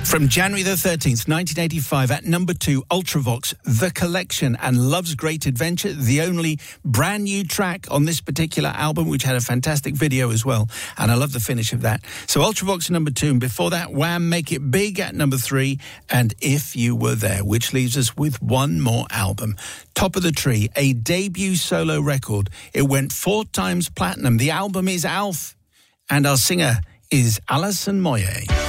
From January the 13th, 1985, at number 2, Ultravox, The Collection, and Love's Great Adventure, the only brand new track on this particular album, which had a fantastic video as well. And I love the finish of that. So Ultravox at number 2, and before that, Wham! Make It Big at number 3, and If You Were There, which leaves us with one more album. Top of the Tree, a debut solo record. It went 4 times platinum. The album is Alf, and our singer is Alison Moyet.